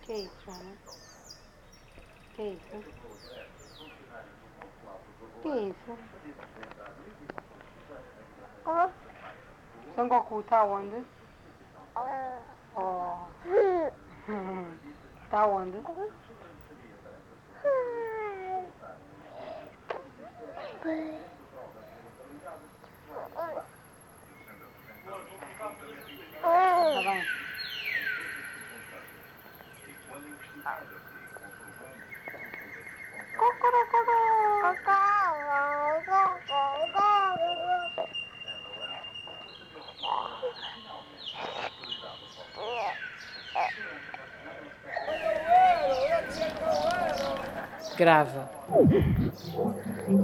Que isso, Ana? Que isso? Que isso? Son Goku tá onde? Oh. Tá onde? Tá bem. Grava.